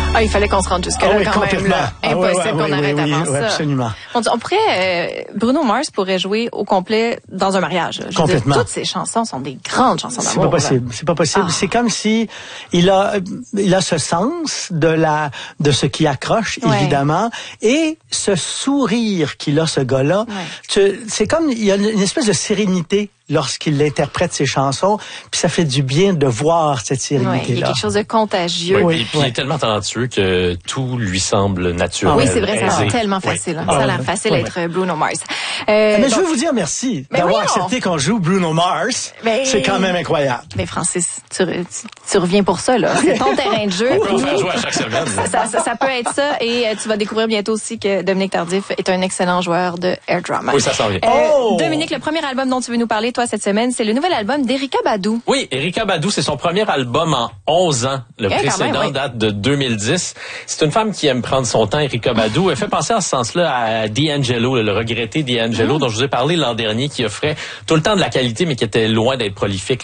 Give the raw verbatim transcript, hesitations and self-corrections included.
Ah, il fallait qu'on se rende jusque-là ah oui, quand même. Là. Ah, Impossible ouais, ouais, qu'on oui, arrête oui, avant oui, ça. Absolument. On, on pourrait... Euh, Bruno Mars pourrait jouer au complet dans un mariage. Je Complètement. veux dire, toutes ces chansons sont des grandes chansons d'amour. C'est pas possible. C'est pas possible. Ah. C'est comme si il a, il a ce sens de la, de ce qui accroche, ouais. évidemment, et ce sourire qu'il a, ce gars-là. Ouais. Tu, c'est comme, il y a une espèce de sérénité lorsqu'il interprète ses chansons, puis ça fait du bien de voir cette sérénité-là. Ouais, il y a quelque chose de contagieux. Oui, et puis ouais. il est tellement talentueux que tout lui semble naturel. Oui, c'est vrai, ça a l'air aisé. tellement facile. Oui. Hein. Ça a l'air ouais. facile Ouais. d'être Bruno Mars. Euh, Mais donc, je veux vous dire merci Mais d'avoir voyons. accepté qu'on joue Bruno Mars. Mais- C'est quand même incroyable. mais Francis, tu, tu, tu reviens pour ça, là. C'est ton terrain de jeu. On peut en faire jouer à chaque semaine. Ça, ça, ça peut être ça. Et euh, tu vas découvrir bientôt aussi que Dominique Tardif est un excellent joueur de air drum. Oui, ça s'en vient. Euh, Oh! Dominique, le premier album dont tu veux nous parler, toi, cette semaine, c'est le nouvel album d'Erykah Badu. Oui, Erykah Badu, c'est son premier album en onze ans. Le Eh, quand précédent même, oui. date de deux mille dix. C'est une femme qui aime prendre son temps, Erykah Badu. Elle fait penser en ce sens-là à D'Angelo, le regretté D'Angelo, Mm. dont je vous ai parlé l'an dernier, qui offrait tout le temps de la qualité, mais qui était loin d'être prolifique.